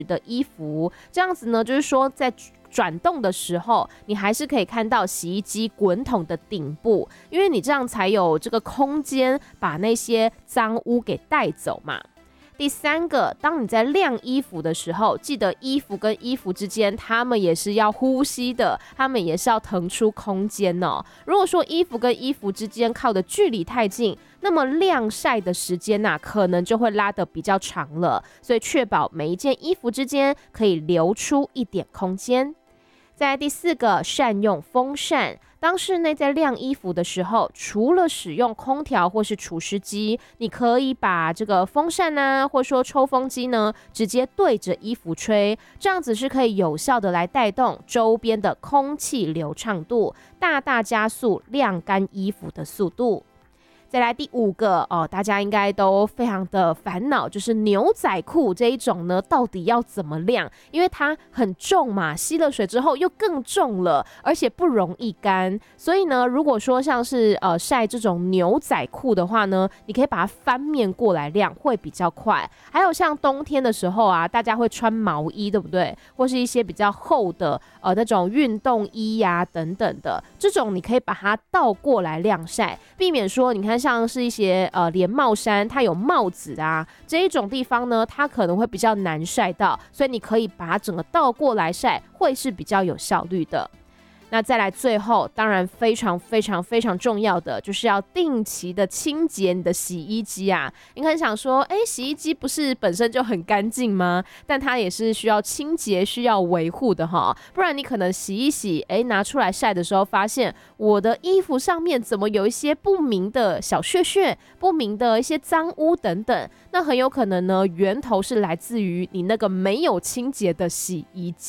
的衣服，这样子呢，就是说在转动的时候，你还是可以看到洗衣机滚筒的顶部，因为你这样才有这个空间把那些脏污给带走嘛。第三个，当你在晾衣服的时候，记得衣服跟衣服之间，它们也是要呼吸的，它们也是要腾出空间哦。如果说衣服跟衣服之间靠的距离太近，那么晾晒的时间可能就会拉得比较长了。所以确保每一件衣服之间可以留出一点空间。再来第四个，善用风扇。当室内在晾衣服的时候，除了使用空调或是除湿机，你可以把这个风扇或者说抽风机呢，直接对着衣服吹，这样子是可以有效的来带动周边的空气流畅度，大大加速晾干衣服的速度。再来第五个大家应该都非常的烦恼，就是牛仔裤这一种呢，到底要怎么晾？因为它很重嘛，吸了水之后又更重了，而且不容易干。所以呢，如果说像是晒这种牛仔裤的话呢，你可以把它翻面过来晾，会比较快。还有像冬天的时候大家会穿毛衣，对不对？或是一些比较厚的那种运动衣等等的，这种你可以把它倒过来晾晒，避免说你看像是一些连帽衫，它有帽子这一种地方呢，它可能会比较难晒到，所以你可以把它整个倒过来晒，会是比较有效率的。那再来最后，当然非常非常非常重要的，就是要定期的清洁你的洗衣机你可能想说，洗衣机不是本身就很干净吗？但它也是需要清洁、需要维护的不然你可能洗一洗，拿出来晒的时候，发现我的衣服上面怎么有一些不明的小屑屑、不明的一些脏污等等，那很有可能呢，源头是来自于你那个没有清洁的洗衣机。